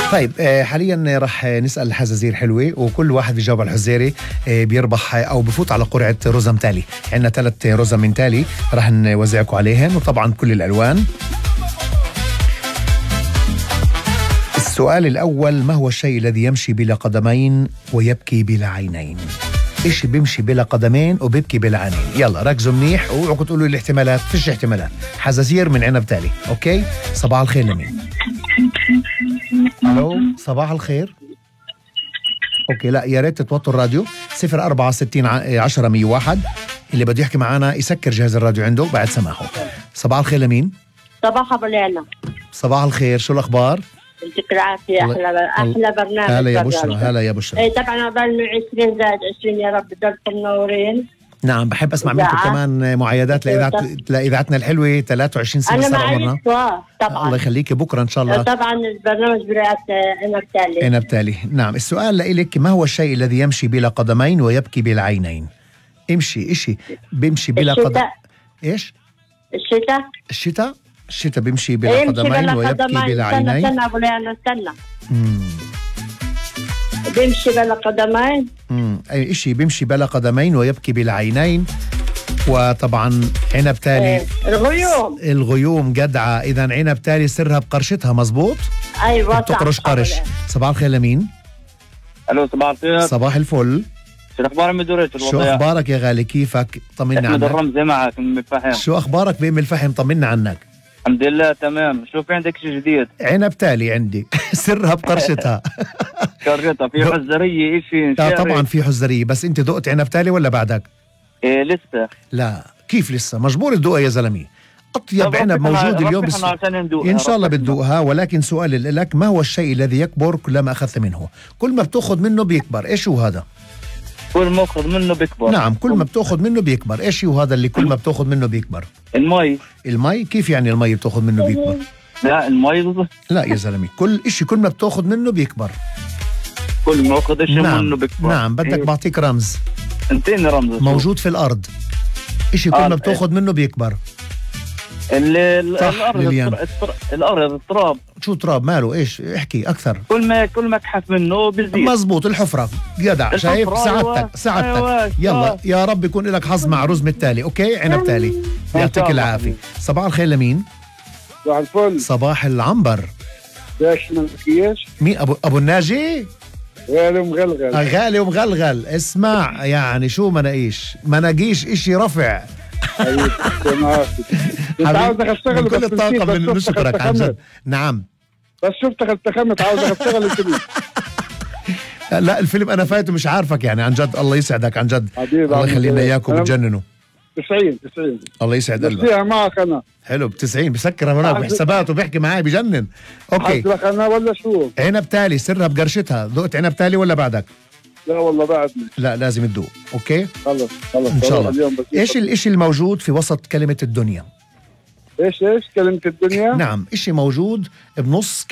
طيب حاليا رح نسأل الحزازير حلوة، وكل واحد بيجاوب على الحزيرة بيربح أو بفوت على قرعة رزم تالي. عندنا 3 رزم من تالي رح نوزعكم عليهن، وطبعا كل الألوان. السؤال الأول: ما هو الشيء الذي يمشي بلا قدمين ويبكي بلا عينين؟ إيش بيمشي بلا قدمين وبيبكي بلا عينين؟ يلا ركزوا منيح واوعوا تقولوا الاحتمالات، فيش احتمالات. حزازير من عنب تالي. أوكي، صباح الخير لمين؟ الو صباح الخير. اوكي، لا يا ريت توطوا الراديو. 0460 10 101. اللي بده يحكي معنا يسكر جهاز الراديو عنده بعد سماحه. صباح الخير لمين؟ صباح ابو ليلى. صباح الخير، شو الاخبار؟ يعطيك العافيه. احلى برنامج. هلا يا بشرى. هلا يا بشرى. اي طبعا عقبال 20 زائد 20 يا رب دلتم منورين. نعم، بحب اسمع منكم كمان معايدات لاذاعتنا الحلوه. 23 سنه صار عمرنا. طبعا الله يخليكي، بكره ان شاء الله. طبعا البرنامج برعايه عنب تالي. عنب تالي. نعم، السؤال لإلك: ما هو الشيء الذي يمشي بلا قدمين ويبكي بلا عينين؟ امشي إشي بيمشي بلا قدم. ايش؟ الشتاء بيمشي بلا قدمين ويبكي بلا عينين. استنى ابو ليلى، استنى. بيمشي بلا قدمين. اي شيء بيمشي بلا قدمين ويبكي بلا عينين. وطبعا عنب تالي. الغيوم جدعه. اذا عنب تالي سرها بقرشتها. مزبوط. ايوه بتقرش قرش. صباح الخير لمين؟ الو صباح الخير. صباح الفل. شو الاخبار من دورة الوضيع؟ شو اخبارك يا غالي؟ كيفك؟ طمنا عنك. الرمزي معك من الفحم. شو اخبارك بأم الفحم؟ طمنا عنك. الحمد لله تمام. شو في عندك شيء جديد؟ عنب تالي عندي. سرها بقرشتها. قرشتها في حزريه شيء. طبعا في حزريه، بس انت ذقت عنب تالي ولا بعدك؟ إيه لسه. لا كيف لسه؟ مجبور تذوقها يا زلمه. اطيب عنب موجود اليوم ان شاء الله بتذوقها. ولكن سؤال لك: ما هو الشيء الذي يكبر كلما اخذت منه؟ كل ما بتاخذ منه بيكبر. ايش هو هذا؟ كل ما اخذ منه بيكبر. نعم، كل ما بتاخذ منه بيكبر. ايش هو هذا اللي كل ما بتاخذ منه بيكبر؟ المي. كيف يعني المي بتاخذ منه بيكبر؟ لا المي لا يا زلمه، كل شيء كل ما بتاخذ منه بيكبر. كل ما اخذ شيء منه بيكبر. نعم، بدك بعطيك رمز. انتين رمز. موجود في الارض. شيء كل ما بتاخذ منه بيكبر. الارض التراب. شو تراب؟ ماله؟ ايش؟ احكي اكثر. كل ما تحف منه بيزيد. مزبوط، الحفره. جدع. شايف؟ ساعدتك. أيوة. يلا يا رب يكون لك حظ مع رزم التالي. اوكي، عنب تالي. يعطيك العافيه. صباح الخير لمين؟ صباح الفل. صباح العنبر. ليش من كيش؟ مين؟ ابو الناجي؟ غالي ومغلغل. غالي ومغلغل. اسمع يعني شو مناقيش اشي رفع. عاوز اشتغل كل الطاقه بنشكرك عن جد. نعم، بس شفتك التخمت عاوز اشتغل الفيلم. لا الفيلم انا فايته مش عارفك يعني. عن جد الله يسعدك عن جد. الله يخلينا اياكم بتجننوا. 90 الله يسعد قلبك. فيها معك انا. حلو. ب90 بسكر هناك بحسابات وبيحكي معي بجنن. اوكي، حضرك انا ولا شو؟ عنب تالي سرها بقرشتها. ذقت عنب تالي ولا بعدك؟ لا والله بعدني. لا لازم تذوق. اوكي خلص ان شاء الله. ايش الاشي الموجود في وسط كلمة الدنيا؟ ايش كلمة الدنيا؟ نعم، اشي موجود بنص